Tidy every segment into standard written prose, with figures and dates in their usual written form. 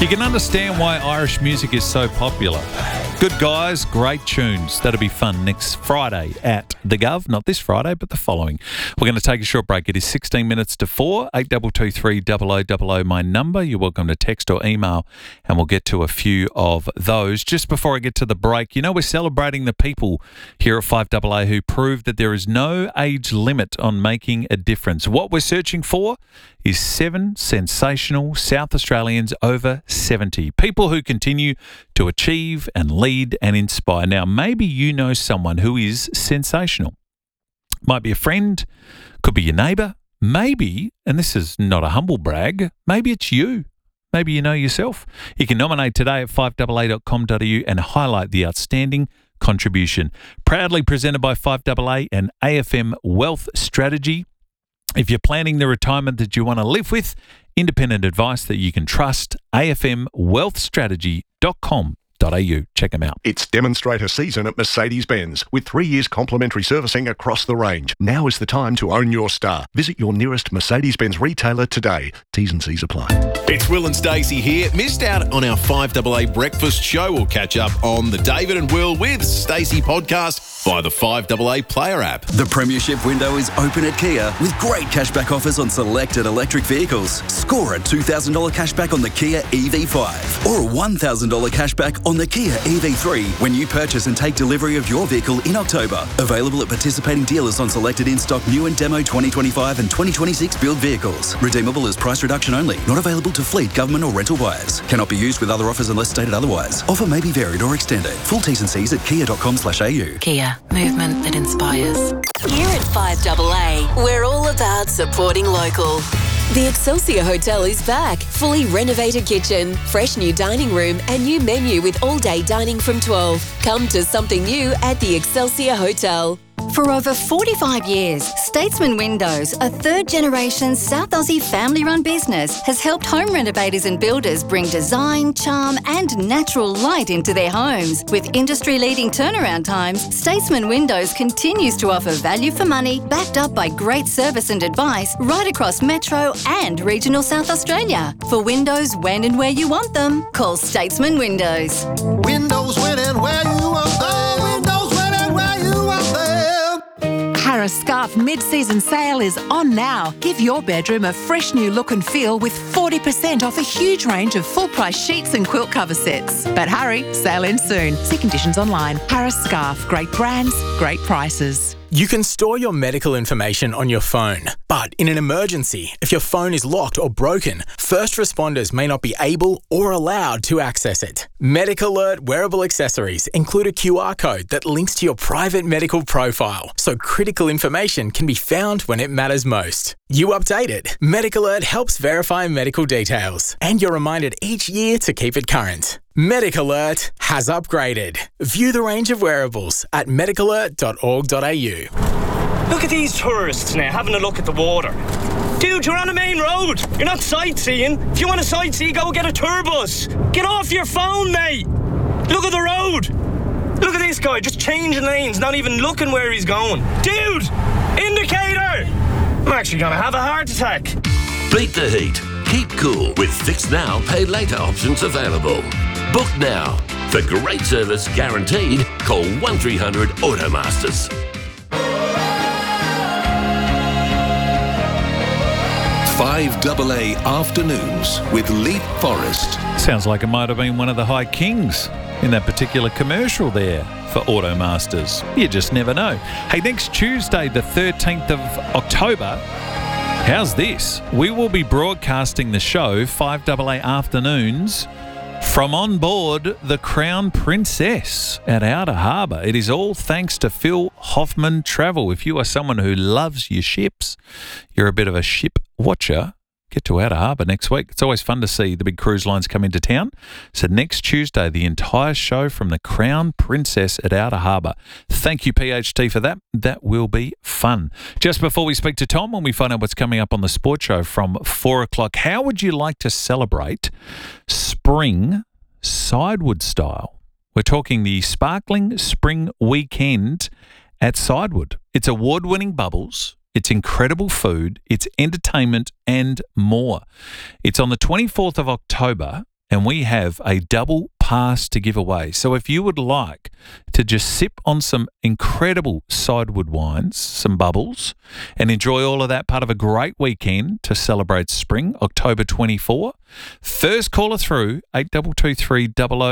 You can understand why Irish music is so popular. Good guys, great tunes. That'll be fun next Friday at The Gov. Not this Friday, but the following. We're going to take a short break. It is 16 minutes to 4. 8223 0000 my number. You're welcome to text or email, and we'll get to a few of those. Just before I get to the break, you know, we're celebrating the people here at 5AA who proved that there is no age limit on making a difference. What we're searching for is 7 sensational South Australians over 70. People who continue to achieve and lead and inspire. Now, maybe you know someone who is sensational. Might be a friend, could be your neighbour, maybe, and this is not a humble brag, maybe it's you. Maybe you know yourself. You can nominate today at 5AA.com.au and highlight the outstanding contribution. Proudly presented by 5AA and AFM Wealth Strategy. If you're planning the retirement that you want to live with, independent advice that you can trust, afmwealthstrategy.com.au. Check them out. It's demonstrator season at Mercedes-Benz with 3 years complimentary servicing across the range. Now is the time to own your star. Visit your nearest Mercedes-Benz retailer today. T's and C's apply. It's Will and Stacey here. Missed out on our 5AA breakfast show? We'll catch up on the David and Will with Stacey podcast via the 5AA player app. The premiership window is open at Kia with great cashback offers on selected electric vehicles. Score a $2,000 cashback on the Kia EV5 or a $1,000 cashback on the Kia EV3 when you purchase and take delivery of your vehicle in October. Available at participating dealers on selected in-stock new and demo 2025 and 2026 build vehicles. Redeemable as price reduction only. Not available to fleet, government or rental buyers. Cannot be used with other offers unless stated otherwise. Offer may be varied or extended. Full T's and C's at kia.com/au. Kia, movement that inspires. Here at 5AA, we're all about supporting local. The Excelsior Hotel is back. Fully renovated kitchen, fresh new dining room and new menu with all-day dining from 12. Come to something new at the Excelsior Hotel. For over 45 years, Statesman Windows, a third-generation South Aussie family-run business, has helped home renovators and builders bring design, charm and natural light into their homes. With industry-leading turnaround times, Statesman Windows continues to offer value for money, backed up by great service and advice right across Metro and regional South Australia. For windows when and where you want them, call Statesman Windows. Windows when and where you want them. Windows when and where you want them. Harris Scarf mid-season sale is on now. Give your bedroom a fresh new look and feel with 40% off a huge range of full-price sheets and quilt cover sets. But hurry, sale ends soon. See conditions online. Harris Scarf, great brands, great prices. You can store your medical information on your phone, but in an emergency, if your phone is locked or broken, first responders may not be able or allowed to access it. Medic Alert wearable accessories include a QR code that links to your private medical profile, so critical information can be found when it matters most. You update it. Medic Alert helps verify medical details, and you're reminded each year to keep it current. Medic Alert has upgraded. View the range of wearables at medicalert.org.au. Look at these tourists now having a look at the water. Dude, you're on a main road. You're not sightseeing. If you want to sightsee, go get a tour bus. Get off your phone, mate. Look at the road. Look at this guy just changing lanes, not even looking where he's going. Dude, indicator. I'm actually going to have a heart attack. Beat the heat. Keep cool with Fix Now, Pay Later options available. Book now. For great service guaranteed, call 1300 Automasters. 5AA Afternoons with Leith Forrest. Sounds like it might have been one of the High Kings in that particular commercial there for Automasters. You just never know. Hey, next Tuesday, the 13th of October, how's this? We will be broadcasting the show, 5AA Afternoons, from on board the Crown Princess at Outer Harbour. It is all thanks to Phil Hoffman Travel. If you are someone who loves your ships, you're a bit of a ship watcher, get to Outer Harbour next week. It's always fun to see the big cruise lines come into town. So next Tuesday, the entire show from the Crown Princess at Outer Harbour. Thank you, PHT, for that. That will be fun. Just before we speak to Tom, when we find out what's coming up on the sports show from 4 o'clock, how would you like to celebrate spring Sidewood style? We're talking the Sparkling Spring Weekend at Sidewood. It's award-winning bubbles. It's incredible food, it's entertainment and more. It's on the 24th of October and we have a double pass to give away. So if you would like to just sip on some incredible Sidewood wines, some bubbles, and enjoy all of that part of a great weekend to celebrate spring, October 24, first caller through 8223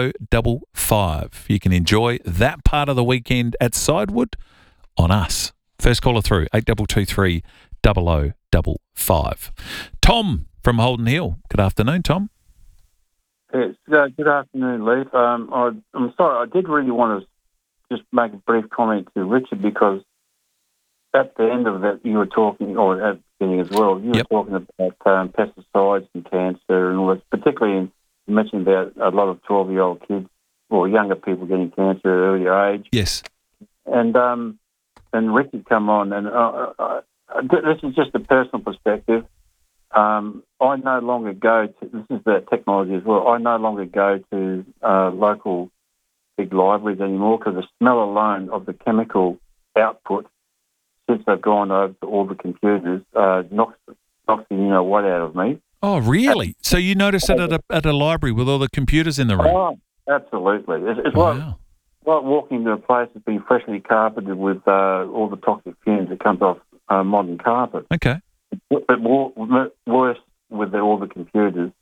0055. You can enjoy that part of the weekend at Sidewood on us. First caller through 8223 0055. Tom from Holden Hill. Good afternoon, Tom. Yes, good afternoon, Leif. I'm sorry, I did really want to just make a brief comment to Richard, because at the end of that you were talking, or at the beginning as well, you were talking about pesticides and cancer and all this, particularly you mentioned about a lot of 12-year-old kids or younger people getting cancer at an earlier age. Yes. And Richard come on, and this is just a personal perspective. I no longer go to, this is the technology as well, I no longer go to local big libraries anymore, because the smell alone of the chemical output since they've gone over to all the computers knocks the what out of me. Oh, really? So you noticed it at a library with all the computers in the room? Oh, absolutely. It's like walking to a place that's been freshly carpeted with all the toxic fumes that comes off modern carpet. Okay. But worse with all the computers.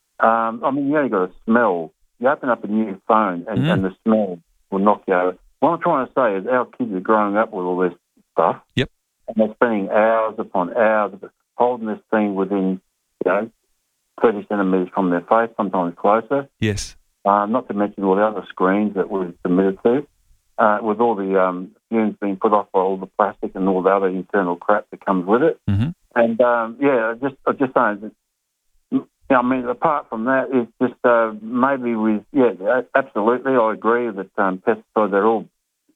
I mean, you only got to smell. You open up a new phone and the smell will knock you over. What I'm trying to say is our kids are growing up with all this stuff. Yep. And they're spending hours upon hours holding this thing within, 30 centimetres from their face, sometimes closer. Yes. Not to mention all the other screens that we're submitted to, with all the fumes being put off by all the plastic and all the other internal crap that comes with it. Mm-hmm. And I'm just saying that. I mean, apart from that, it's just maybe absolutely, I agree that pesticides are all,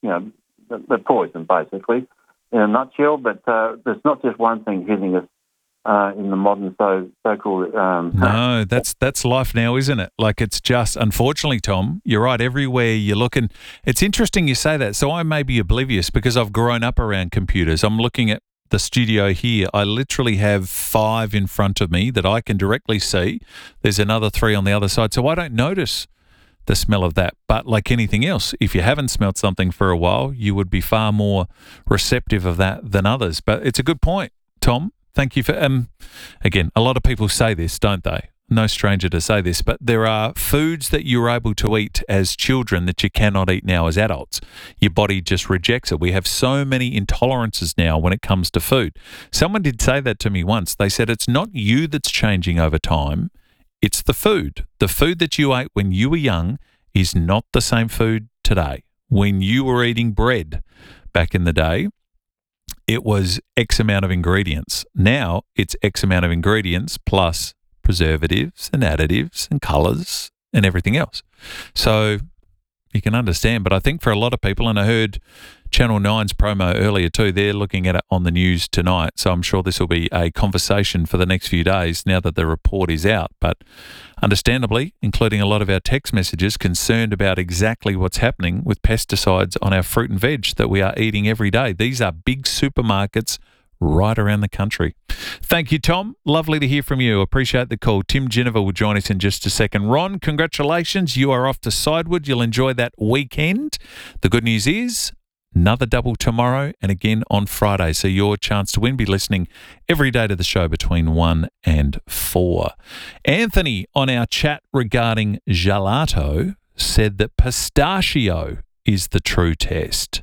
they're poison basically, in a nutshell. But there's not just one thing hitting us in the modern so-called. No, that's life now, isn't it? Like, it's just, unfortunately, Tom, you're right. Everywhere you look, and it's interesting you say that. So I may be oblivious because I've grown up around computers. I'm looking at the studio here. I literally have 5 in front of me that I can directly see. There's another 3 on the other side, so I don't notice the smell of that. But like anything else, if you haven't smelled something for a while, you would be far more receptive of that than others. But it's a good point, Tom. Thank you for, again, a lot of people say this, don't they? No stranger to say this, but there are foods that you're able to eat as children that you cannot eat now as adults. Your body just rejects it. We have so many intolerances now when it comes to food. Someone did say that to me once. They said it's not you that's changing over time, it's the food. The food that you ate when you were young is not the same food today. When you were eating bread back in the day, it was X amount of ingredients. Now it's X amount of ingredients plus preservatives and additives and colours and everything else. So you can understand, but I think for a lot of people, and I heard Channel 9's promo earlier too, they're looking at it on the news tonight, so I'm sure this will be a conversation for the next few days now that the report is out. But understandably, including a lot of our text messages, concerned about exactly what's happening with pesticides on our fruit and veg that we are eating every day. These are big supermarkets right around the country. Thank you, Tom. Lovely to hear from you. Appreciate the call. Tim Geneva will join us in just a second. Ron, congratulations. You are off to Sidewood. You'll enjoy that weekend. The good news is another double tomorrow and again on Friday. So your chance to win. Be listening every day to the show between 1 and 4. Anthony, on our chat regarding gelato, said that pistachio is the true test.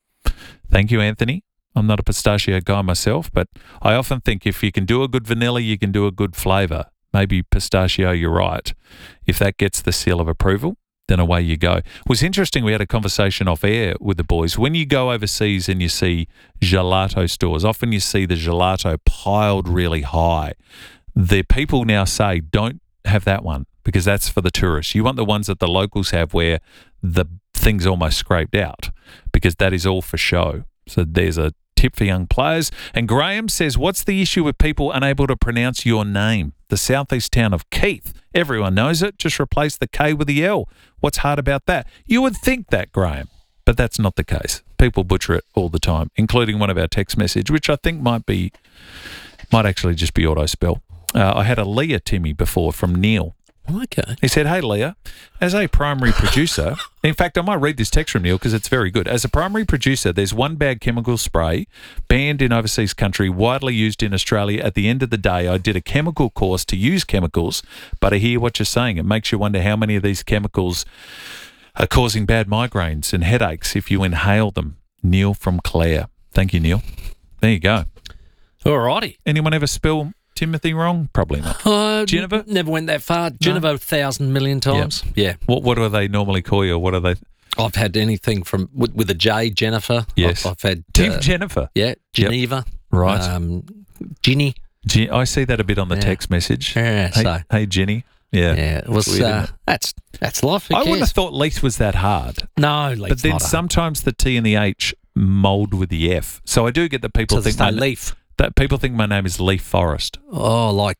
Thank you, Anthony. I'm not a pistachio guy myself, but I often think if you can do a good vanilla, you can do a good flavour. Maybe pistachio, you're right. If that gets the seal of approval, then away you go. It was interesting, we had a conversation off air with the boys. When you go overseas and you see gelato stores, often you see the gelato piled really high. The people now say, don't have that one because that's for the tourists. You want the ones that the locals have where the thing's almost scraped out because that is all for show. So there's a tip for young players. And Graham says, what's the issue with people unable to pronounce your name? The southeast town of Keith. Everyone knows it. Just replace the K with the L. What's hard about that? You would think that, Graham, but that's not the case. People butcher it all the time, including one of our text message, which I think might actually just be auto spell. I had a Leah Timmy before from Neil. Okay. He said, "Hey, Leah, as a primary producer," in fact, I might read this text from Neil because it's very good. "As a primary producer, there's one bag chemical spray banned in overseas country, widely used in Australia. At the end of the day, I did a chemical course to use chemicals, but I hear what you're saying. It makes you wonder how many of these chemicals are causing bad migraines and headaches if you inhale them." Neil from Clare. Thank you, Neil. There you go. All righty. Anyone ever spill Timothy wrong? Probably not. Jennifer? Never went that far. Jennifer, 1,000 million times. Yep. Yeah. What do they normally call you? What are they? I've had anything from with a J, Jennifer. Yes. I've had Tim Jennifer. Yeah, Geneva. Yep. Right. Ginny. I see that a bit on the text message. Yeah. Hey, Ginny. Yeah. Yeah. It was. That's life. Who I cares? wouldn't have thought Leith was that hard. No, Leith's but then not sometimes the T and the H mould with the F. So I do get that people think Leaf. That people think my name is Leif Forrest. Oh, like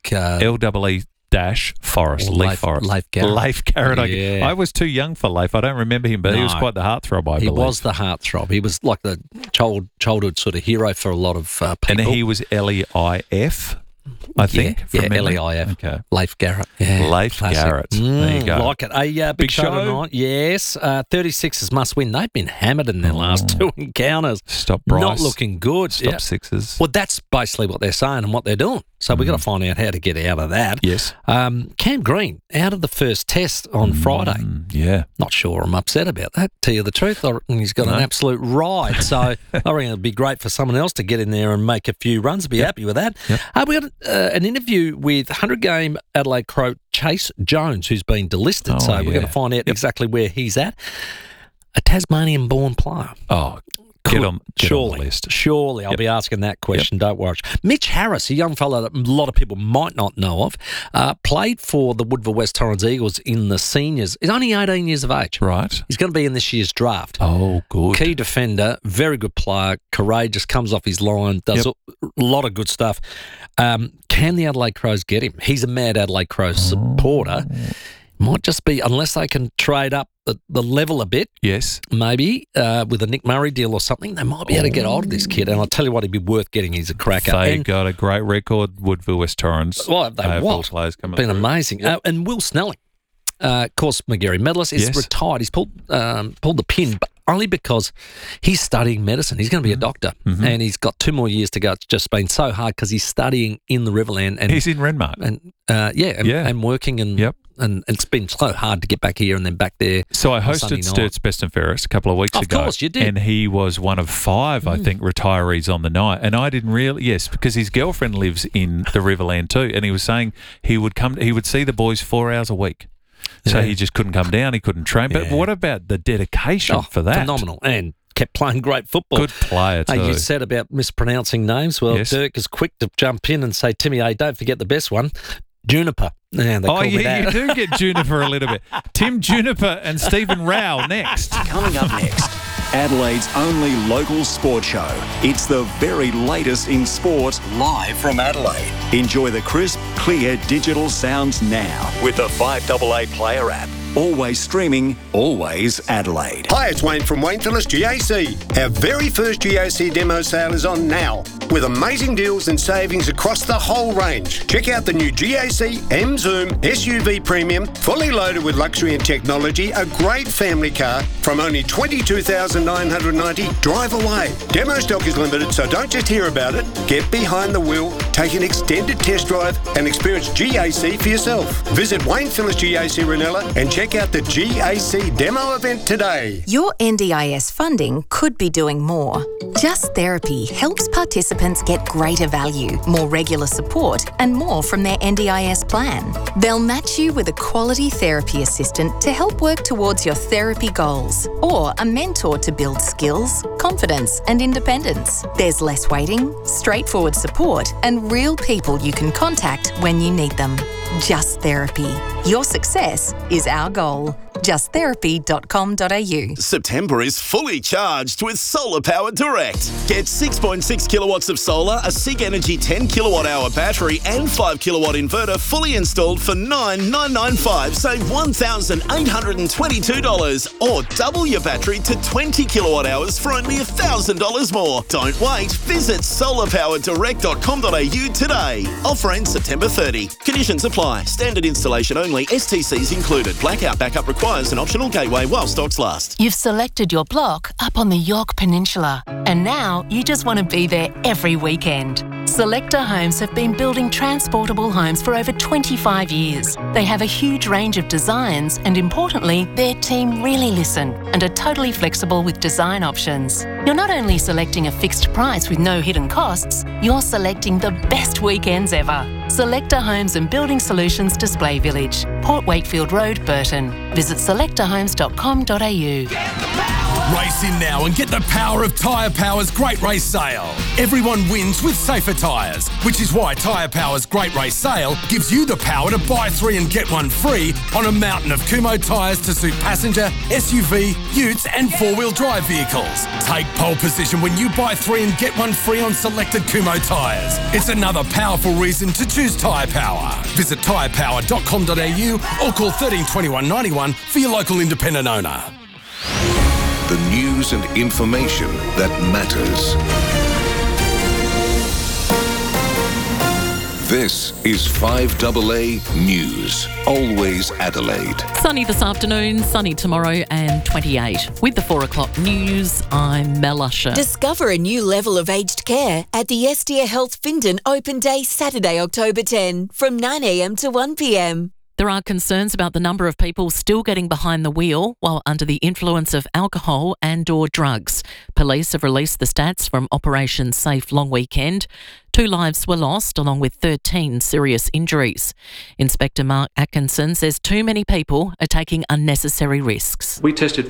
LEE-Forrest, Leif Forrest. Leif Garrett. Leif Garrett. I was too young for Leif. I don't remember him, but he was quite the heartthrob, I believe. He was the heartthrob. He was like the childhood sort of hero for a lot of people. And he was LEIF, I think. Yeah, LEIF. Okay. Leif Garrett. Yeah, Leif Garrett. There you go. Like it. A big show tonight. Yes. 36ers must win. They've been hammered in their last two encounters. Stop Bryce. Not looking good. Stop Sixers. Well, that's basically what they're saying and what they're doing. So we've got to find out how to get out of that. Yes. Cam Green, out of the first test on Friday. Yeah. Not sure I'm upset about that, to tell you the truth. I reckon he's got an absolute ride. So I reckon it'd be great for someone else to get in there and make a few runs. Be happy with that. Yep. We got an interview with 100-game Adelaide Crow Chase Jones, who's been delisted. So we're going to find out exactly where he's at. A Tasmanian-born player. Oh, Get on the list. Surely, I'll be asking that question. Don't worry. Mitch Harris, a young fellow that a lot of people might not know of, played for the Woodville West Torrens Eagles in the seniors. He's only 18 years of age. Right. He's going to be in this year's draft. Oh, good. Key defender, very good player, courageous, comes off his line, does a lot of good stuff. Can the Adelaide Crows get him? He's a mad Adelaide Crows supporter. Might just be, unless they can trade up the level a bit. Yes. Maybe with a Nick Murray deal or something, they might be able to get hold of this kid. And I'll tell you what, he'd be worth getting. He's a cracker. They got a great record, Woodville West Torrens. Well, they was. Been amazing. And Will Snelling, of course, McGarry medalist, is retired. He's pulled the pin, but only because he's studying medicine. He's going to be a doctor, and he's got 2 more years to go. It's just been so hard because he's studying in the Riverland. And he's in Renmark. And working and it's been so hard to get back here and then back there. So I hosted Sturt's Best and Fairest a couple of weeks ago. Of course, you did. And he was one of 5, I think, retirees on the night. And I didn't really, because his girlfriend lives in the Riverland too. And he was saying he would see the boys 4 hours a week. So he just couldn't come down. He couldn't train. But what about the dedication for that? Phenomenal. And kept playing great football. Good player too. You said about mispronouncing names. Well, Dirk is quick to jump in and say, Timmy, don't forget the best one. Juniper. You do get Juniper a little bit. Tim Juniper and Stephen Rao next. Coming up next, Adelaide's only local sport show. It's the very latest in sport, live from Adelaide. Enjoy the crisp, clear digital sounds now with the 5AA Player app. Always streaming, always Adelaide. Hi, it's Wayne from Wayne Phillips GAC. Our very first GAC demo sale is on now, with amazing deals and savings across the whole range. Check out the new GAC M Zoom SUV Premium, fully loaded with luxury and technology, a great family car from only $22,990. Drive away. Demo stock is limited, so don't just hear about it. Get behind the wheel, take an extended test drive, and experience GAC for yourself. Visit Wayne Phillips GAC Ranella and check out the GAC demo event today. Your NDIS funding could be doing more. Just Therapy helps participants get greater value, more regular support, and more from their NDIS plan. They'll match you with a quality therapy assistant to help work towards your therapy goals, or a mentor to build skills, confidence, and independence. There's less waiting, straightforward support, and real people you can contact when you need them. Just Therapy. Your success is our goal. justtherapy.com.au. September is fully charged with Solar Power Direct. Get 6.6 kilowatts of solar, a SIG Energy 10 kilowatt hour battery and 5 kilowatt inverter fully installed for $9,995. Save $1,822 or double your battery to 20 kilowatt hours for only $1,000 more. Don't wait. Visit solarpowerdirect.com.au today. Offer ends September 30. Conditions apply. Standard installation only. STCs included. Blackout backup requires an optional gateway while stocks last. You've selected your block up on the York Peninsula, and now you just want to be there every weekend. Selector Homes have been building transportable homes for over 25 years. They have a huge range of designs and, importantly, their team really listen and are totally flexible with design options. You're not only selecting a fixed price with no hidden costs, you're selecting the best weekends ever. Selector Homes and Building Solutions Display Village, Port Wakefield Road, Burton. Visit selectorhomes.com.au. Race in now and get the power of Tyre Power's Great Race Sale. Everyone wins with safer tyres, which is why Tyre Power's Great Race Sale gives you the power to buy 3 and get 1 free on a mountain of Kumho tyres to suit passenger, SUV, utes and 4-wheel drive vehicles. Take pole position when you buy 3 and get 1 free on selected Kumho tyres. It's another powerful reason to choose Tyre Power. Visit tyrepower.com.au or call 13 21 91 for your local independent owner. The news and information that matters. This is 5AA News. Always Adelaide. Sunny this afternoon, sunny tomorrow and 28. With the 4 o'clock news, I'm Mel Usher. Discover a new level of aged care at the Estia Health Findon Open Day Saturday, October 10 from 9am to 1pm. There are concerns about the number of people still getting behind the wheel while under the influence of alcohol and/or drugs. Police have released the stats from Operation Safe Long Weekend. 2 lives were lost, along with 13 serious injuries. Inspector Mark Atkinson says too many people are taking unnecessary risks. We tested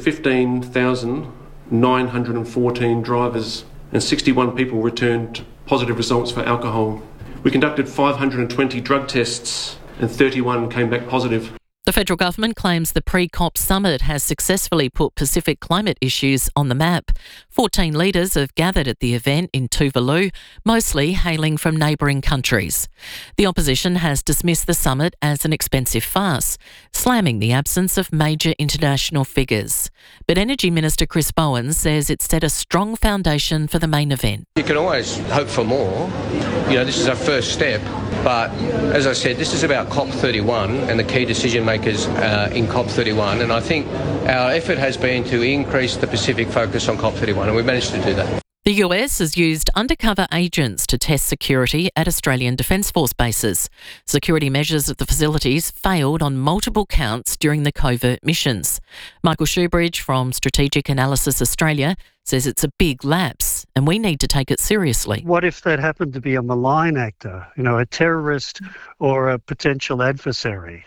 15,914 drivers and 61 people returned positive results for alcohol. We conducted 520 drug tests and 31 came back positive. The federal government claims the pre-COP summit has successfully put Pacific climate issues on the map. 14 leaders have gathered at the event in Tuvalu, mostly hailing from neighbouring countries. The opposition has dismissed the summit as an expensive farce, slamming the absence of major international figures. But Energy Minister Chris Bowen says it set a strong foundation for the main event. You can always hope for more. You know, this is our first step. But as I said, this is about COP31 and the key decision makers in COP31. And I think our effort has been to increase the Pacific focus on COP31, and we've managed to do that. The US has used undercover agents to test security at Australian Defence Force bases. Security measures at the facilities failed on multiple counts during the covert missions. Michael Shoebridge from Strategic Analysis Australia says it's a big lapse and we need to take it seriously. What if that happened to be a malign actor, a terrorist or a potential adversary?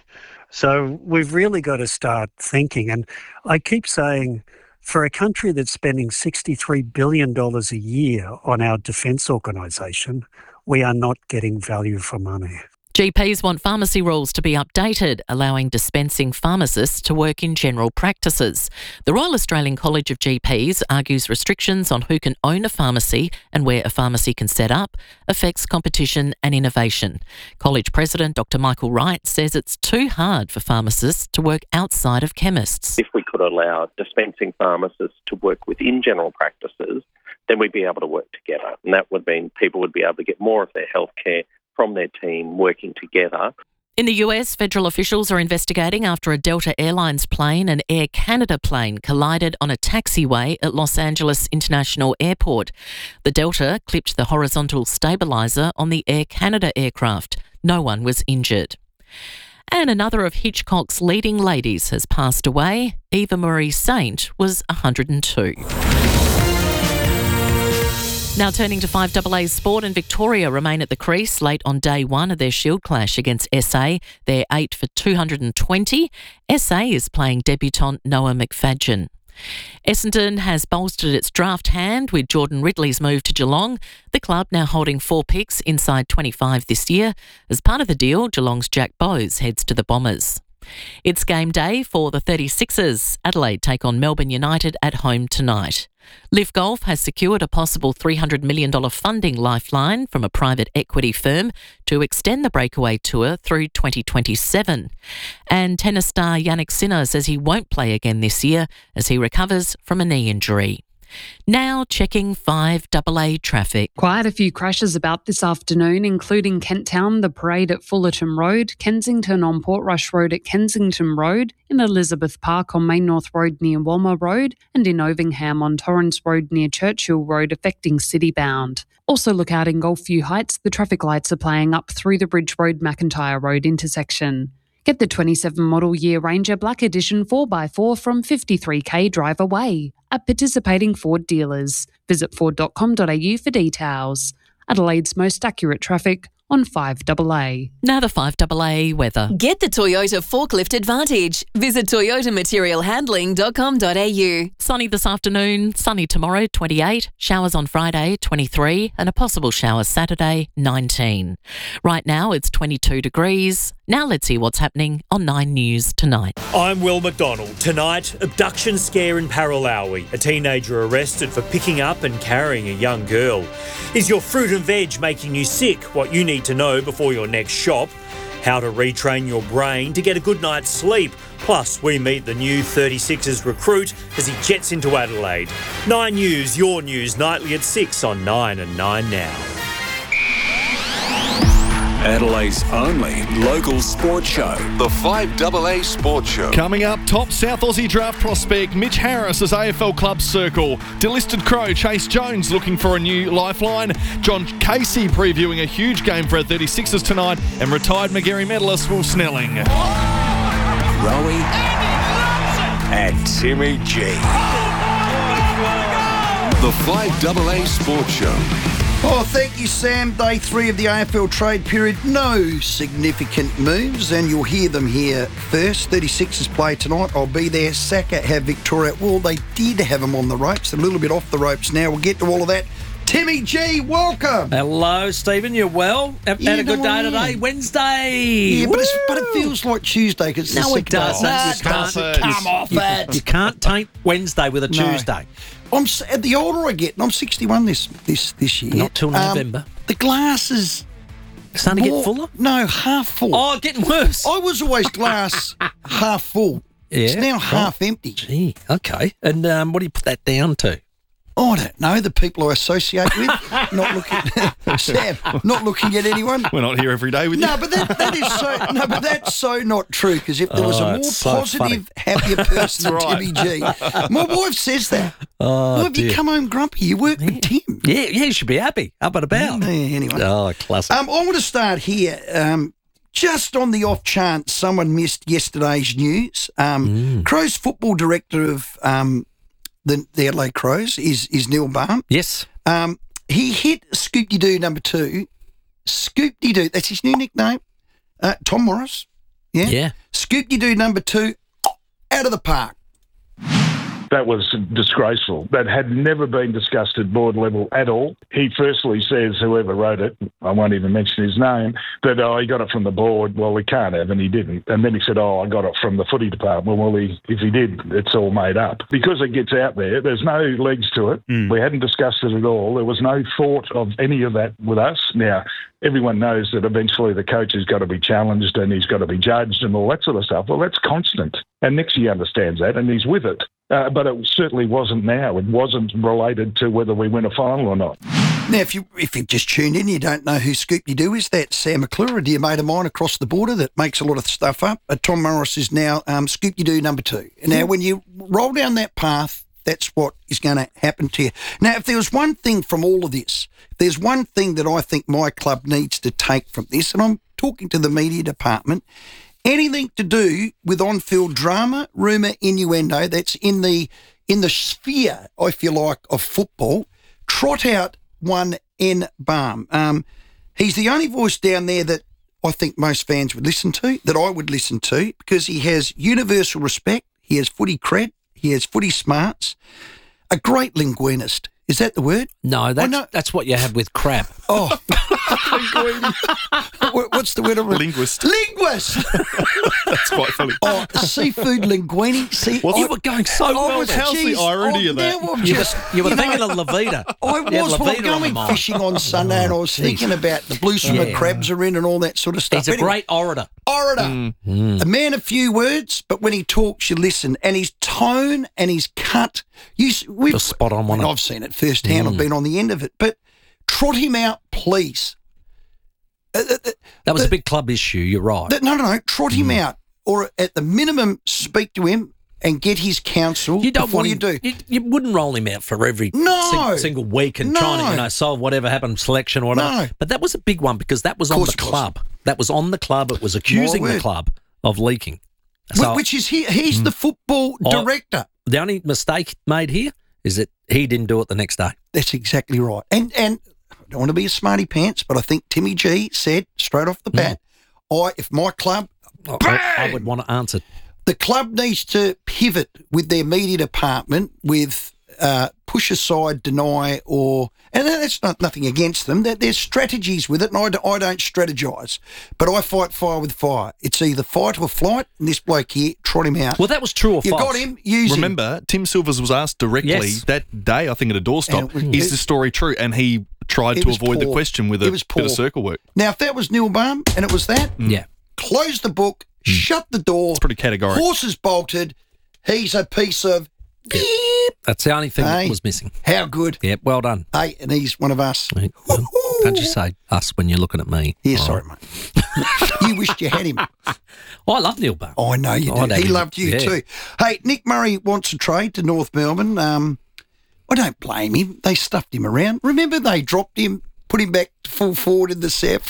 So we've really got to start thinking. And I keep saying, for a country that's spending $63 billion a year on our defence organisation, we are not getting value for money. GPs want pharmacy rules to be updated, allowing dispensing pharmacists to work in general practices. The Royal Australian College of GPs argues restrictions on who can own a pharmacy and where a pharmacy can set up affects competition and innovation. College President Dr Michael Wright says it's too hard for pharmacists to work outside of chemists. If we could allow dispensing pharmacists to work within general practices, then we'd be able to work together. And that would mean people would be able to get more of their healthcare from their team working together. In the US, federal officials are investigating after a Delta Airlines plane and Air Canada plane collided on a taxiway at Los Angeles International Airport. The Delta clipped the horizontal stabiliser on the Air Canada aircraft. No one was injured. And another of Hitchcock's leading ladies has passed away. Eva Marie Saint was 102. Now turning to 5AA Sport, and Victoria remain at the crease late on day one of their Shield clash against SA. They're 8 for 220. SA is playing debutant Noah McFadgen. Essendon has bolstered its draft hand with Jordan Ridley's move to Geelong. The club now holding 4 picks inside 25 this year. As part of the deal, Geelong's Jack Bowes heads to the Bombers. It's game day for the 36ers. Adelaide take on Melbourne United at home tonight. Liv Golf has secured a possible $300 million funding lifeline from a private equity firm to extend the Breakaway Tour through 2027. And tennis star Jannik Sinner says he won't play again this year as he recovers from a knee injury. Now checking 5AA traffic. Quite a few crashes about this afternoon, including Kent Town, the parade at Fullerton Road, Kensington on Portrush Road at Kensington Road, in Elizabeth Park on Main North Road near Walmer Road, and in Ovingham on Torrance Road near Churchill Road affecting Citybound. Also look out in Gulfview Heights, the traffic lights are playing up through the Bridge Road McIntyre Road intersection. Get the 27 model year Ranger Black Edition 4x4 from 53k drive away at participating Ford dealers. Visit ford.com.au for details. Adelaide's most accurate traffic on 5AA. Now the 5AA weather. Get the Toyota Forklift Advantage. Visit toyotamaterialhandling.com.au. Sunny this afternoon, sunny tomorrow, 28, showers on Friday, 23, and a possible shower Saturday, 19. Right now it's 22 degrees. Now let's see what's happening on 9 News tonight. I'm Will McDonald. Tonight, abduction scare in Paralawi. A teenager arrested for picking up and carrying a young girl. Is your fruit and veg making you sick? What you need to know before your next shop. How to retrain your brain to get a good night's sleep. Plus, we meet the new 36ers recruit as he jets into Adelaide. 9 News, your news nightly at 6 on 9 and 9 Now. Adelaide's only local sports show. The 5AA Sports Show. Coming up, top South Aussie draft prospect Mitch Harris as AFL club circle. Delisted Crow Chase Jones looking for a new lifeline. John Casey previewing a huge game for our 36ers tonight. And retired McGarry medalist Will Snelling. Rowie and Timmy G. The 5AA Sports Show. Oh, thank you, Sam. Day 3 of the AFL trade period. No significant moves, and you'll hear them here first. 36ers play tonight. I'll be there. Saka have Victoria. Well, they did have them on the ropes. They're a little bit off the ropes now. We'll get to all of that. Timmy G, welcome. Hello, Stephen. You well? Had a good day today. Wednesday. Yeah, but it feels like Tuesday because no, it doesn't. Come off it. You can't taint Wednesday with a Tuesday. The older I get, and I'm 61 this year. Not till November. The glass is starting to get fuller? No, half full. Oh, getting worse. I was always glass half full. Yeah, it's now half empty. Gee, okay. And what do you put that down to? Oh, I don't know. The people I associate with. Not looking, Sam. Not looking at anyone. We're not here every day with you. No, but that's so not true. Because if there was a more positive, happier person than Timmy G, my wife says that. Oh, have you come home grumpy? You work with Tim. Yeah, you should be happy. Up and about. Anyway. Oh, classic. I want to start here. Just on the off chance someone missed yesterday's news. Crows football director of the Adelaide Crows is Neil Baum. Yes. He hit Scoop-de-Doo number 2. Scoop-de-Doo, that's his new nickname. Tom Morris. Yeah. Scoop-de-Doo number 2 out of the park. That was disgraceful. That had never been discussed at board level at all. He firstly says, whoever wrote it, I won't even mention his name, that, he got it from the board. Well, we can't have, and he didn't. And then he said, I got it from the footy department. Well, if he did, it's all made up. Because it gets out there, there's no legs to it. We hadn't discussed it at all. There was no thought of any of that with us. Now, everyone knows that eventually the coach has got to be challenged and he's got to be judged and all that sort of stuff. Well, that's constant. And Nixie understands that and he's with it. But it certainly wasn't now. It wasn't related to whether we win a final or not. Now, if you've just tuned in, you don't know who Scoop-de-Doo is. That's Sam McClure, a dear mate of mine across the border that makes a lot of stuff up. Tom Morris is now Scoop-de-Doo number 2. Now, when you roll down that path, that's what is going to happen to you. Now, if there was one thing from all of this, if there's one thing that I think my club needs to take from this, and I'm talking to the media department, anything to do with on-field drama, rumour, innuendo, that's in the sphere, I feel like, of football, trot out one N. Baum. He's the only voice down there that I think most fans would listen to, that I would listen to, because he has universal respect, he has footy cred, he has footy smarts, a great linguinist. Is that the word? No, that's what you have with crap. Oh, What's the word? Linguist. Linguist. That's quite funny. Oh, seafood linguine. See, you were going so well. How's the irony of that? You were thinking of Levita. I was going fishing on Sunday and I was thinking about the blue swimmer crabs are in and all that sort of stuff. He's a great orator. A man of few words, but when he talks, you listen. And his tone and his cut. You're spot on one. I've seen it firsthand. I've been on the end of it. But trot him out, please. That was a big club issue. You're right. No. Trot him out, or at the minimum, speak to him and get his counsel. You don't before want you him, do. You wouldn't roll him out for every single week and trying to solve whatever happened, selection or whatever. No. But that was a big one because that was on the club. That was on the club. It was accusing the club of leaking. So, which is he's the football director. The only mistake made here is that he didn't do it the next day. That's exactly right. And I don't want to be a smarty pants, but I think Timmy G said straight off the bat, if my club, I would want to answer. The club needs to pivot with their media department with push aside, deny, and that's nothing against them. There's strategies with it, and I don't strategise, but I fight fire with fire. It's either fight or flight, and this bloke here, trot him out. Well, that was true or false. You got him, use him. Remember, Tim Silvers was asked directly that day, I think at a doorstop, is this story true? And he tried to avoid the question with a bit of circle work. Now, if that was Neil Baum and it was that, close the book, shut the door. It's pretty categorical. Horses bolted. He's a piece of... Yep. That's the only thing that was missing. How good. Yep, well done. Hey, and he's one of us. Don't you say us when you're looking at me. Yeah, sorry, mate. You wished you had him. I love Neil Baum. I know you do. He loved you too. Hey, Nick Murray wants a trade to North Melbourne. I don't blame him. They stuffed him around. Remember they dropped him, put him back to full forward in the South?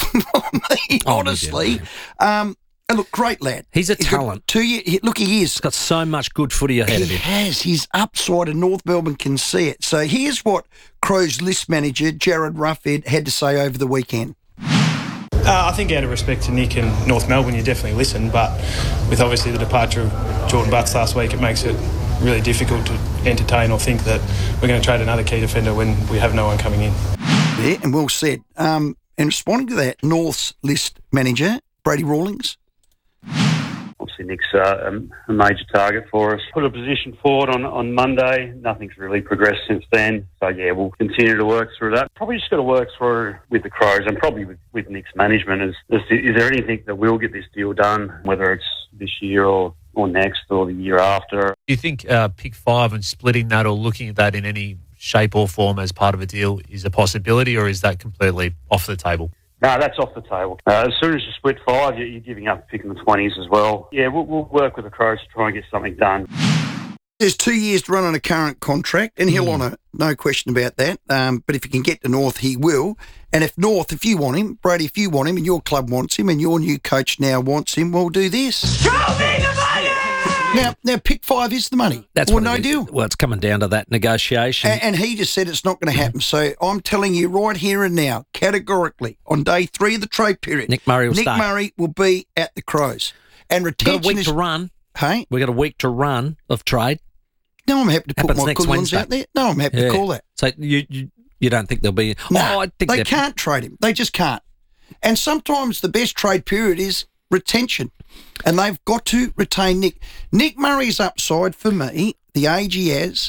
Honestly. And look, great lad. He's a talent. Look, he is. He's got so much good footy ahead of him. He has. His upside, and North Melbourne can see it. So here's what Crows list manager Jared Ruffhead had to say over the weekend. I think out of respect to Nick and North Melbourne, you definitely listen, but with obviously the departure of Jordan Butts last week, it makes it really difficult to entertain or think that we're going to trade another key defender when we have no one coming in. Yeah, and well said. And responding to that, North's list manager, Brady Rawlings. Obviously, Nick's a major target for us. Put a position forward on Monday. Nothing's really progressed since then. So, yeah, we'll continue to work through that. Probably just got to work through with the Crows and probably with Nick's management. Is there anything that will get this deal done, whether it's this year or next or the year after? Do you think pick 5 and splitting that or looking at that in any shape or form as part of a deal is a possibility, or is that completely off the table? No, that's off the table. As soon as you split 5, you're giving up picking the 20s as well. Yeah, we'll work with the Crows to try and get something done. There's 2 years to run on a current contract, and he'll honour, no question about that. But if he can get to North, he will. And if North, if you want him, Brady, if you want him, and your club wants him, and your new coach now wants him, we'll do this. Show me the money! Now, pick 5 is the money. That's or no deal. Well, it's coming down to that negotiation. And he just said it's not going to happen. So I'm telling you right here and now, categorically, on day 3 of the trade period, Nick Murray will be at the Crows. And retention got a week to run. Hey? We got a week to run of trade. No, I'm happy to put my coolers out there. No, I'm happy to call that. So you don't think there'll be... No, I think they can't trade him. They just can't. And sometimes the best trade period is retention. And they've got to retain Nick. Nick Murray's upside for me, the age he is,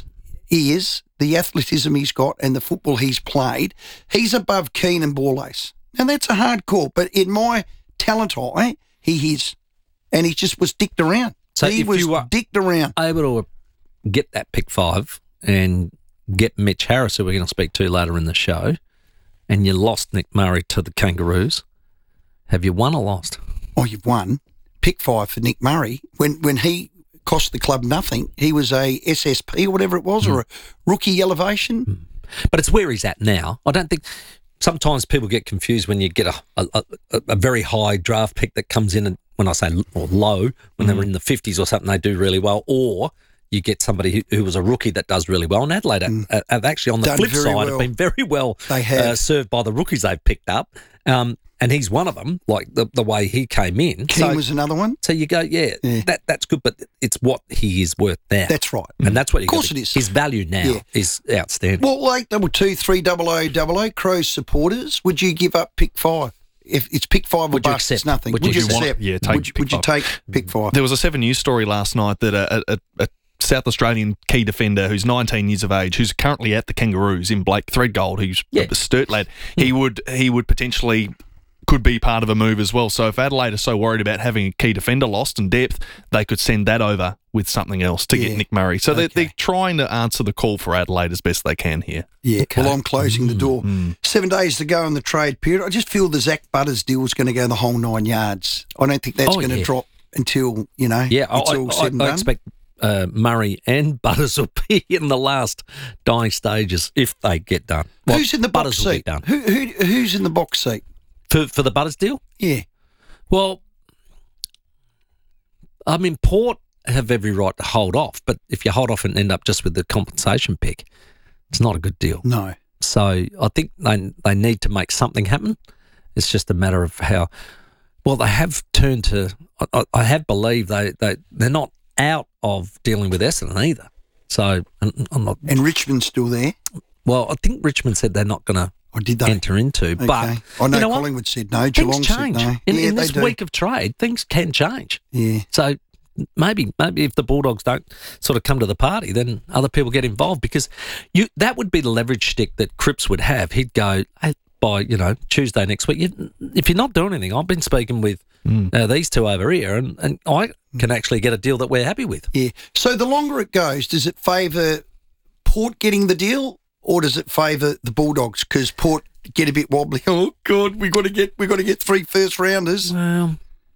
the athleticism he's got and the football he's played, he's above Keane and Borlase. Now, that's a hard call, but in my talent eye, he is. And he just was dicked around. So he was dicked around. Able to get that pick 5 and get Mitch Harris, who we're going to speak to later in the show, and you lost Nick Murray to the Kangaroos, have you won or lost? Oh, you've won. Pick 5 for Nick Murray. When he cost the club nothing, he was a SSP or whatever it was, or a rookie elevation. But it's where he's at now. I don't think... Sometimes people get confused when you get a very high draft pick that comes in, and when I say low, when they're in the 50s or something, they do really well, or you get somebody who was a rookie that does really well. And Adelaide have actually, on the flip side, have been very well served by the rookies they've picked up. And he's one of them, like the way he came in. Keane was another one. So you go, that's good, but it's what he is worth now. That's right. And that's what of course it is. His value now is outstanding. Well, 822 300 Crows supporters, would you give up pick 5? If it's pick 5 or bust, it's nothing. Would you accept? Yeah, would you take pick 5? There was a 7 News story last night that a South Australian key defender who's 19 years of age, who's currently at the Kangaroos in Blake Threadgold, who's a Sturt lad, he would potentially could be part of a move as well. So if Adelaide are so worried about having a key defender lost and depth, they could send that over with something else to get Nick Murray. So they're trying to answer the call for Adelaide as best they can here. Yeah, well, I'm closing the door. 7 days to go in the trade period. I just feel the Zach Butters deal is going to go the whole 9 yards. I don't think that's going to drop until, it's all said and done. I expect Murray and Butters will be in the last dying stages if they get done. Who's in the box seat? Who's in the box seat? For the Butters deal? Yeah. Well, I mean, Port have every right to hold off, but if you hold off and end up just with the compensation pick, it's not a good deal. No. So I think they need to make something happen. It's just a matter of how. Well, they have turned to. I have believed they're not out of dealing with Essendon either. So I'm not. And Richmond's still there. Well, I think Richmond said they're not going to. Or did they enter into? Okay. But I know Collingwood said no. Geelong said no. In this week of trade, things can change. Yeah. So maybe if the Bulldogs don't sort of come to the party, then other people get involved because that would be the leverage stick that Cripps would have. He'd go by Tuesday next week. If you're not doing anything, I've been speaking with these two over here, and I can actually get a deal that we're happy with. Yeah. So the longer it goes, does it favour Port getting the deal? Or does it favour the Bulldogs because Port get a bit wobbly? Oh God, we got to get 3 first rounders. Well,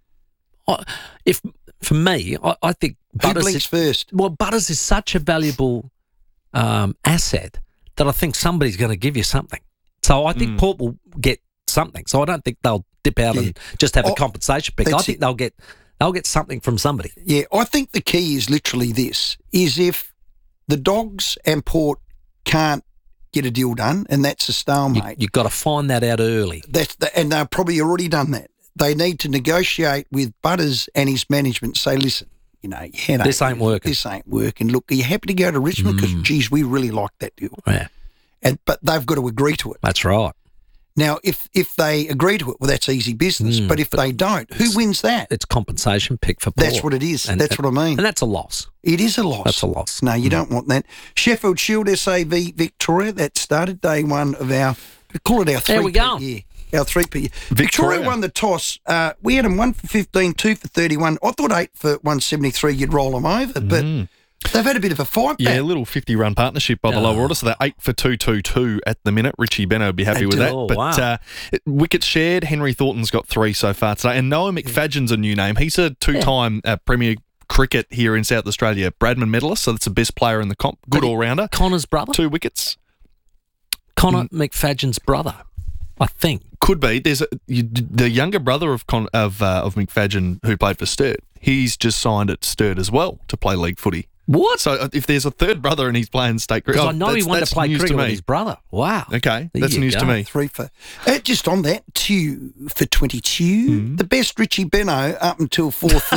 for me, I think Butters blinks first. Well, Butters is such a valuable asset that I think somebody's going to give you something. So I think Port will get something. So I don't think they'll dip out and just have a compensation pick. I think they'll get something from somebody. Yeah, I think the key is literally this: is if the Dogs and Port can't get a deal done, and that's a stalemate. You've got to find that out early. And they've probably already done that. They need to negotiate with Butters and his management. Say, listen, this ain't working. This ain't working. Look, are you happy to go to Richmond? Because, geez, we really like that deal. Yeah. But they've got to agree to it. That's right. Now, if they agree to it, well, that's easy business. But if they don't, who wins that? It's compensation pick for Port. That's what it is. That's what I mean. And that's a loss. It is a loss. That's a loss. No, you don't want that. Sheffield Shield SAV Victoria, that started day one of our, call it our 3 There we go. Our 3P. Victoria won the toss. We had them 1 for 15, 2 for 31. I thought 8 for 173, you'd roll them over, but they've had a bit of a fight back. Yeah, a little 50-run partnership by the lower order, so they're 8 for 222 at the minute. Richie Benno would be happy with that. But wickets shared, Henry Thornton's got 3 so far today, and Noah McFadgen's a new name. He's a 2-time Premier Cricket here in South Australia Bradman medalist, so that's the best player in the comp. Good all-rounder. Connor's brother? 2 wickets. Connor McFadgen's brother, I think. Could be. There's the younger brother of McFadgen who played for Sturt. He's just signed at Sturt as well to play league footy. What? So if there's a third brother and he's playing state cricket, I know he wanted to play cricket with his brother. Wow. Okay, that's news to me. 3 for just on that 2 for 22. The best Richie Benno up until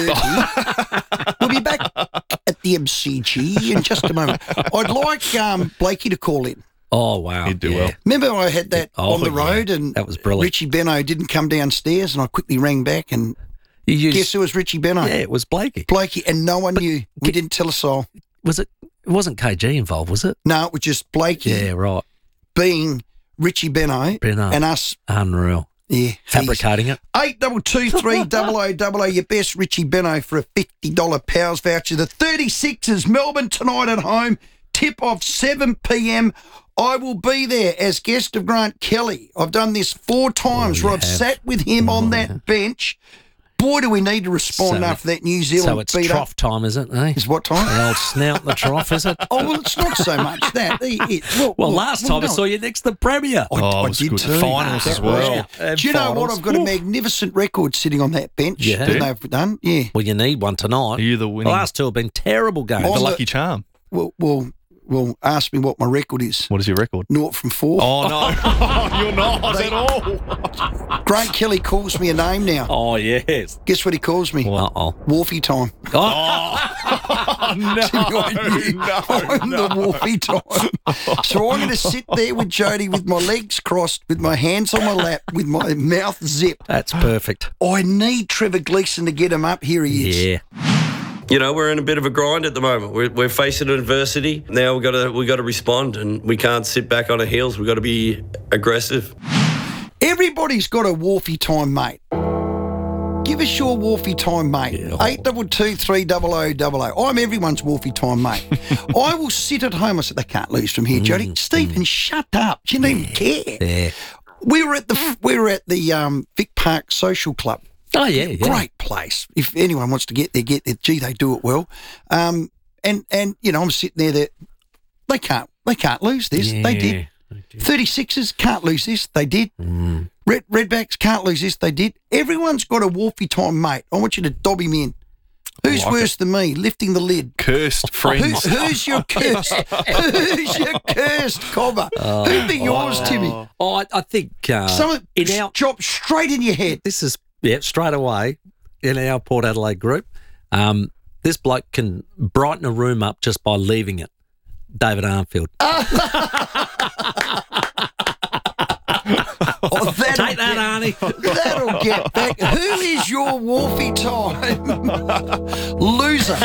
4:30. We'll be back at the MCG in just a moment. I'd like Blakey to call in. Oh, wow. He'd do well. Remember I had that on the road and that was brilliant. Richie Benno didn't come downstairs and I quickly rang back and guess who was Richie Benno? Yeah, it was Blakey. Blakey, and no one knew. We didn't tell a soul. It wasn't KG involved, was it? No, it was just Blakey. Yeah, right. Being Richie Benno and us. Unreal. Yeah. Fabricating it. 8223000, your best Richie Benno for a $50 Powers voucher. The 36ers, Melbourne tonight at home. Tip off 7 p.m. I will be there as guest of Grant Kelly. I've done this 4 times where I've sat with him on that bench. Boy, do we need to respond after that New Zealand So it's beat trough up. time, is it? Eh? Is what time? The old snout in the trough, is it? Oh, well, it's not so much that. Last time I saw you next to the Premier. I did good. too. Finals as well. Do you know what? I've got a magnificent record sitting on that bench Yeah. that they've done. Yeah. Well, you need one tonight. You're the The winning. last two have been terrible games. The lucky charm. Well, ask me what my record is. What is your record? 0 from 4. Oh, no. You're not at all. Grant Kelly calls me a name now. Oh, yes. Guess what he calls me? Uh-oh. Wharfie time. Oh, no. I'm the Wharfie time. So I'm going to sit there with Jody with my legs crossed, with my hands on my lap, with my mouth zipped. That's perfect. I need Trevor Gleeson to get him up. Here he is. Yeah. You know, we're in a bit of a grind at the moment. We're facing adversity. Now we've got to respond, and we can't sit back on our heels. We've got to be aggressive. Everybody's got a Wharfie time, mate. Give us your Wharfie time, mate. 822 300 00. I'm everyone's Wharfie time, mate. I will sit at home. I said, they can't lose from here, Jody. Stephen, shut up. You don't even care. Yeah. We were at the Vic Park Social Club. Oh, yeah. Great place. If anyone wants to get there, get there. Gee, they do it well. And you know, I'm sitting there. They can't lose this. Yeah, they did. 36ers can't lose this. They did. Redbacks can't lose this. They did. Everyone's got a Wharfie time, mate. I want you to dob him in. Who's worse than me? Lifting the lid. Cursed friends. Who's your cursed? Who's your cursed cobber? Who'd be yours, Timmy? Oh, I think Someone drop straight in your head. This is straight away in our Port Adelaide group. This bloke can brighten a room up just by leaving it. David Armfield. Take that, Arnie. That'll get back. Who is your Wharfie time? Loser.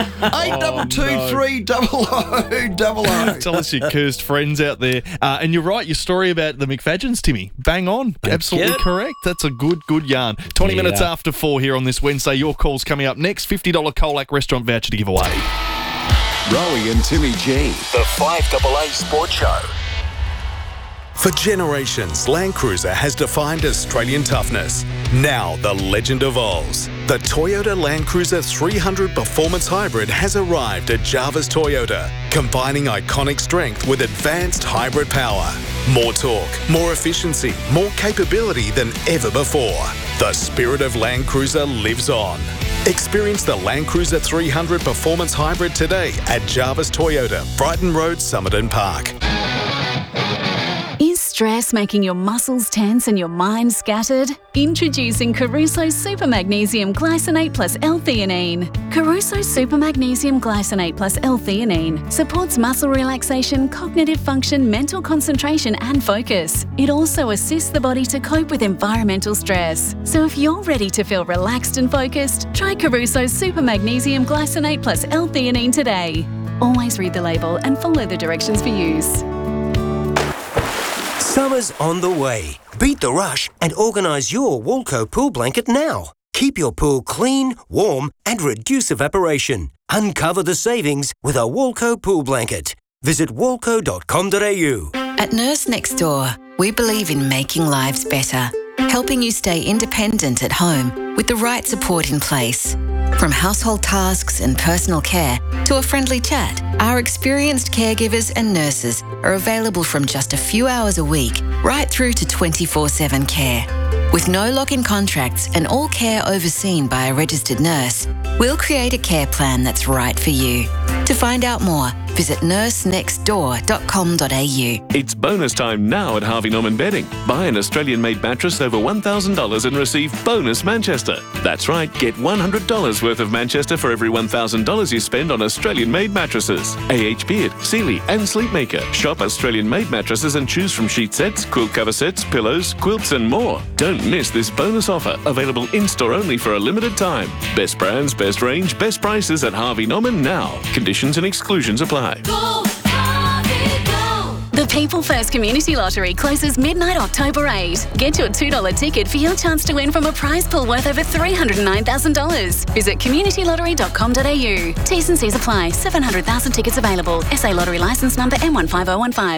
822 300 Tell us your cursed friends out there. And you're right, your story about the McFadgens, Timmy. Bang on. Absolutely correct. That's a good yarn. 20 minutes after 4 here on this Wednesday. Your call's coming up next. $50 Colac restaurant voucher to give away. Rowie and Timmy G. The 5AA Sports Show. For generations, Land Cruiser has defined Australian toughness. Now the legend evolves. The Toyota Land Cruiser 300 Performance Hybrid has arrived at Jarvis Toyota, combining iconic strength with advanced hybrid power. More torque, more efficiency, more capability than ever before. The spirit of Land Cruiser lives on. Experience the Land Cruiser 300 Performance Hybrid today at Jarvis Toyota, Brighton Road, Somerton Park. Is stress making your muscles tense and your mind scattered? Introducing Caruso Super Magnesium Glycinate plus L-theanine. Caruso Super Magnesium Glycinate plus L-theanine supports muscle relaxation, cognitive function, mental concentration and focus. It also assists the body to cope with environmental stress. So if you're ready to feel relaxed and focused, try Caruso Super Magnesium Glycinate plus L-theanine today. Always read the label and follow the directions for use. Summer's on the way. Beat the rush and organise your Walco pool blanket now. Keep your pool clean, warm and reduce evaporation. Uncover the savings with a Walco pool blanket. Visit walco.com.au. At Nurse Next Door, we believe in making lives better, helping you stay independent at home with the right support in place. From household tasks and personal care to a friendly chat, our experienced caregivers and nurses are available from just a few hours a week right through to 24/7 care. With no lock-in contracts and all care overseen by a registered nurse, we'll create a care plan that's right for you. To find out more, visit nursenextdoor.com.au. It's bonus time now at Harvey Norman Bedding. Buy an Australian-made mattress over $1,000 and receive bonus Manchester. That's right, get $100 worth of Manchester for every $1,000 you spend on Australian-made mattresses. AH Beard, Sealy and Sleepmaker. Shop Australian-made mattresses and choose from sheet sets, quilt cover sets, pillows, quilts and more. Don't miss this bonus offer, available in-store only for a limited time. Best brands, best range, best prices at Harvey Norman now. Conditions and exclusions apply. The People First Community Lottery closes midnight October 8. Get your $2 ticket for your chance to win from a prize pool worth over $309,000. Visit communitylottery.com.au. T's and C's apply. 700,000 tickets available. SA Lottery licence number M15015.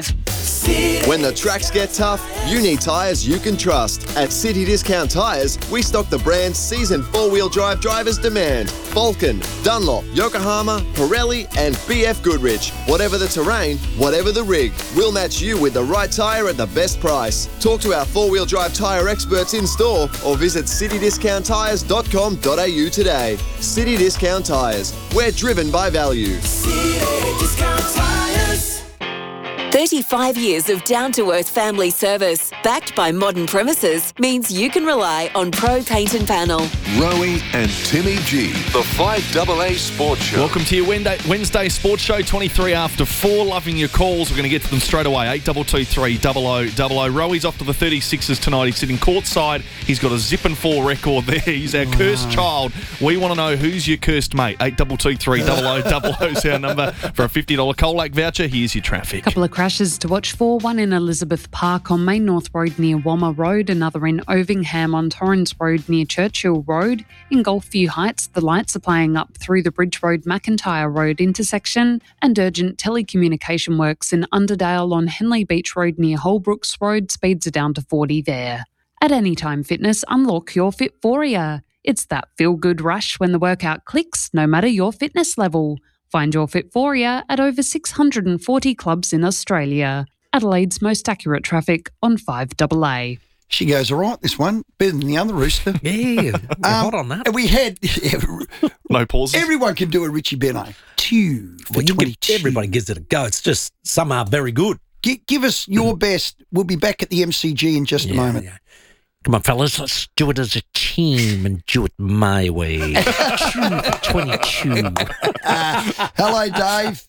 When the tracks get tough, you need tyres you can trust. At City Discount Tyres, we stock the brands seasoned four-wheel drive drivers demand. Vulcan, Dunlop, Yokohama, Pirelli and BF Goodrich. Whatever the terrain, whatever the rig, we'll match you with the right tyre at the best price. Talk to our four-wheel drive tyre experts in store or visit citydiscounttyres.com.au today. City Discount Tyres. We're driven by value. City Discount Tyres. 35 years of down-to-earth family service, backed by modern premises, means you can rely on Pro Paint and Panel. Rowie and Timmy G, the 5AA Sports Show. Welcome to your Wednesday Sports Show, 23 after 4. Loving your calls. We're going to get to them straight away. 8223 0000. Rowie's off to the 36ers tonight. He's sitting courtside. He's got a zip and 4 record there. He's our cursed child. We want to know who's your cursed mate. 8223 0000 is our number for a $50 Colac voucher. Here's your traffic. Couple of crashes to watch for, one in Elizabeth Park on Main North Road near Wammer Road, another in Ovingham on Torrens Road near Churchill Road. In Gulfview Heights, the lights are playing up through the Bridge Road McIntyre Road intersection, and urgent telecommunication works in Underdale on Henley Beach Road near Holbrooks Road. Speeds are down to 40 there. At Anytime Fitness, unlock your Fitforia. It's that feel-good rush when the workout clicks, no matter your fitness level. Find your Fitforia at over 640 clubs in Australia. Adelaide's most accurate traffic on 5AA. She goes, all right, this one, better than the other rooster. Yeah, hot on that. And we had... No pauses. Everyone can do a Richie Benaud. 2 for 22. Everybody gives it a go. It's just some are very good. Give us your best. We'll be back at the MCG in just a moment. Yeah. Come on, fellas, let's do it as a team and do it my way. 2 for 22. Hello, Dave.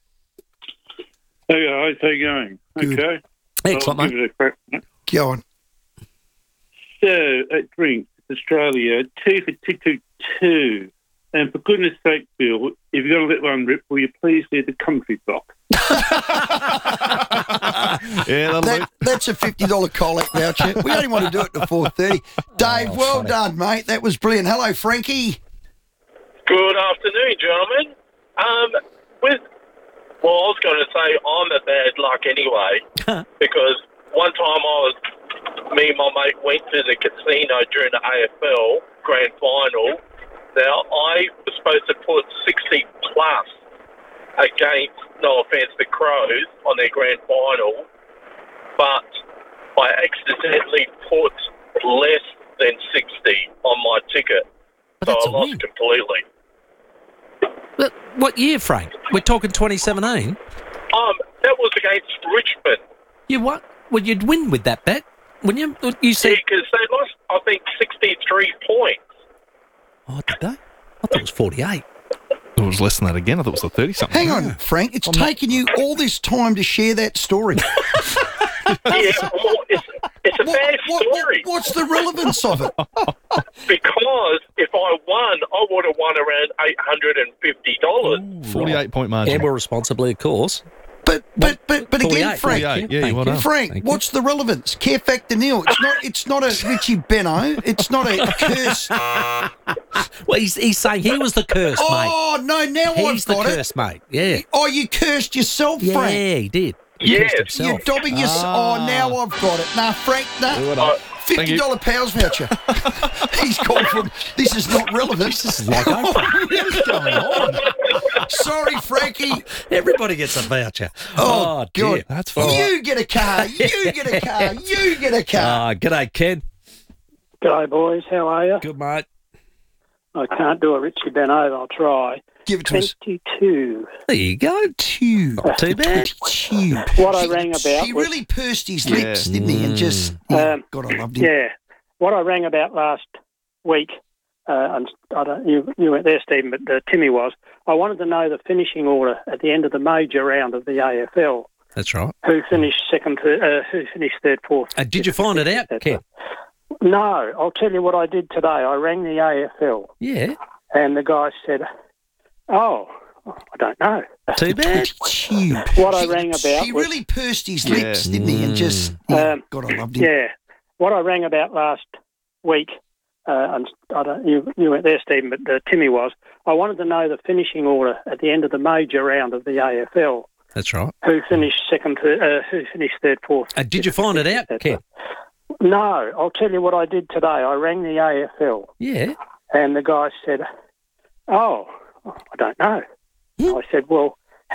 Hey guys, how you going? Good. Okay. Excellent, I'll give it a crack. Go on. So, at Drinks, Australia, 2 for 222. And for goodness sake, Bill, if you're going to let one rip, will you please do the country block? Yeah, that's a $50 Colac voucher. We only want to do it to 4:30. Dave, well done, mate. That was brilliant. Hello, Frankie. Good afternoon, gentlemen. I was going to say I'm a bad luck anyway, because one time me and my mate went to the casino during the AFL Grand Final. Now, I was supposed to put 60 plus against, no offence, the Crows on their Grand Final, but I accidentally put less than 60 on my ticket, so I lost completely. But what year, Frank? We're talking 2017? That was against Richmond. You what? Well, you'd win with that bet, wouldn't you? You said... Yeah, because they lost, I think, 63 points. Oh, did they? I thought it was 48. It was less than that again. I thought it was a 30-something. Hang on, Frank. It's taken you all this time to share that story. It's a bad story. What's the relevance of it? Because if I won, I would have won around $850. 48-point margin. Gamble responsibly, of course. But again, Frank, 48. Yeah, well done. Frank, what's the relevance? Care factor nil. It's not a Richie Benaud. It's not a curse. Well, he's saying he was the curse, mate. Oh no! Now he's I've got the it. curse, mate. Yeah. Oh, you cursed yourself, Frank. Yeah, he did. Yes. You're dobbing yourself. Oh, now I've got it. Nah, Frank, nah. $50 Powers voucher. He's gone from, this is not relevant. This is like Oprah. What's going on? Sorry, Frankie. Everybody gets a voucher. Oh dear. God. That's fine. You get a car. You get a car. You get a car. G'day, Ken. G'day, boys. How are you? Good, mate. I can't do a Richie Benaud. I'll try. Give it to us. 22. There you go. Not too bad. 22. What I rang about He was... really pursed his lips, didn't he? And just, God, I loved him. Yeah. What I rang about last week, and I don't, you weren't there, Stephen, but Timmy was, I wanted to know the finishing order at the end of the major round of the AFL. That's right. Who finished who finished third, fourth. Did you find it out, Ken? No. I'll tell you what I did today. I rang the AFL. Yeah. And the guy said, oh, I don't know. Too bad. What I rang about He was... really pursed his lips, didn't he? And just, God, I loved him. Yeah. What I rang about last week, and I don't, you weren't there, Stephen, but Timmy was, I wanted to know the finishing order at the end of the major round of the AFL. That's right. Who finished second? Who finished third, fourth? Did you find it out, Ken? No, I'll tell you what I did today. I rang the AFL. Yeah. And the guy said, "Oh, I don't know." I said, "Well,